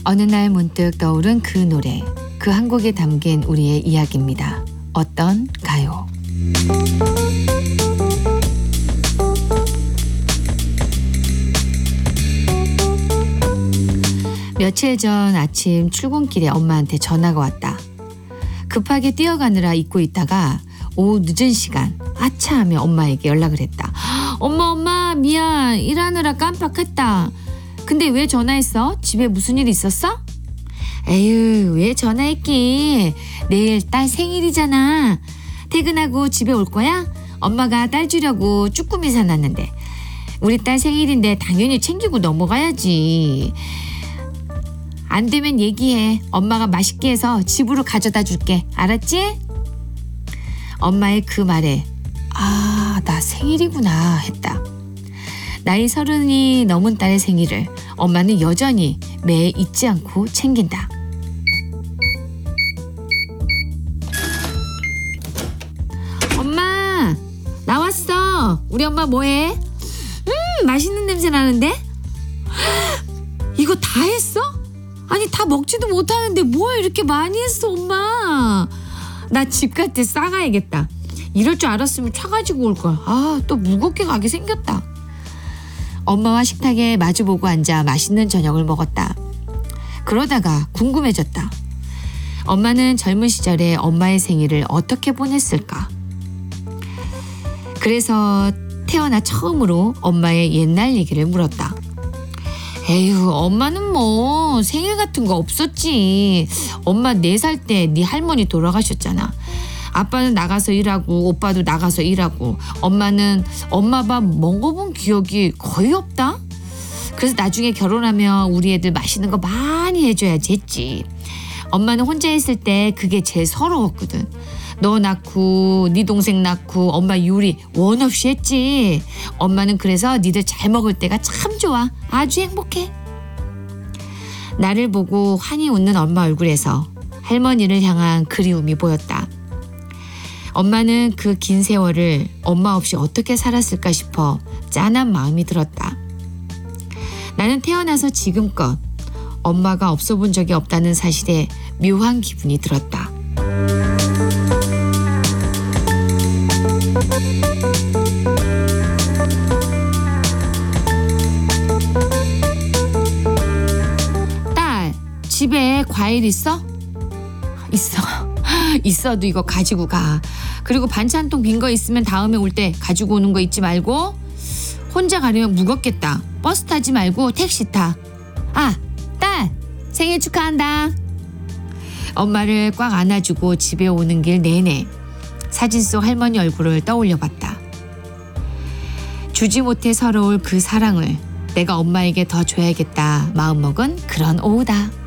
어느 날 문득 떠오른 그 노래, 그 한 곡에 담긴 우리의 이야기입니다. 어떤 가요? 며칠 전 아침 출근길에 엄마한테 전화가 왔다. 급하게 뛰어가느라 잊고 있다가 오후 늦은 시간 아차 하며 엄마에게 연락을 했다. 엄마 미안, 일하느라 깜빡했다. 근데 왜 전화했어? 집에 무슨 일 있었어? 에휴, 왜 전화했기? 내일 딸 생일이잖아. 퇴근하고 집에 올 거야? 엄마가 딸 주려고 쭈꾸미 사놨는데. 우리 딸 생일인데 당연히 챙기고 넘어가야지. 안 되면 얘기해. 엄마가 맛있게 해서 집으로 가져다 줄게. 알았지? 엄마의 그 말에 나 생일이구나 했다. 나이 30이 넘은 딸의 생일을 엄마는 여전히 매해 잊지 않고 챙긴다. 엄마, 나왔어. 우리 엄마 뭐해? 맛있는 냄새 나는데? 이거 다 했어? 아니, 다 먹지도 못하는데 뭘 이렇게 많이 했어, 엄마. 나 집 갈 때 싸가야겠다. 이럴 줄 알았으면 차 가지고 올걸. 또 무겁게 가게 생겼다. 엄마와 식탁에 마주보고 앉아 맛있는 저녁을 먹었다. 그러다가 궁금해졌다. 엄마는 젊은 시절에 엄마의 생일을 어떻게 보냈을까? 그래서 태어나 처음으로 엄마의 옛날 얘기를 물었다. 에휴, 엄마는 뭐 생일 같은 거 없었지. 엄마 4살 때 네 할머니 돌아가셨잖아. 아빠는 나가서 일하고 오빠도 나가서 일하고 엄마는 엄마 밥 먹어본 기억이 거의 없다. 그래서 나중에 결혼하면 우리 애들 맛있는 거 많이 해줘야지 했지. 엄마는 혼자 있을 때 그게 제일 서러웠거든. 너 낳고 네 동생 낳고 엄마 요리 원 없이 했지. 엄마는 그래서 니들 잘 먹을 때가 참 좋아. 아주 행복해. 나를 보고 환히 웃는 엄마 얼굴에서 할머니를 향한 그리움이 보였다. 엄마는 그 긴 세월을 엄마 없이 어떻게 살았을까 싶어 짠한 마음이 들었다. 나는 태어나서 지금껏 엄마가 없어 본 적이 없다는 사실에 묘한 기분이 들었다. 딸, 집에 과일 있어? 있어. 있어도 이거 가지고 가. 그리고 반찬통 빈 거 있으면 다음에 올 때 가지고 오는 거 잊지 말고. 혼자 가려면 무겁겠다. 버스 타지 말고 택시 타. 딸, 생일 축하한다. 엄마를 꽉 안아주고 집에 오는 길 내내 사진 속 할머니 얼굴을 떠올려 봤다. 주지 못해 서러울 그 사랑을 내가 엄마에게 더 줘야겠다 마음먹은 그런 오후다.